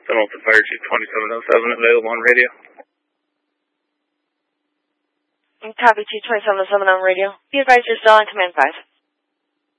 Hamilton Fire Chief 2707 available on radio. Copy 2707 on radio. Be advised you're still on command 5.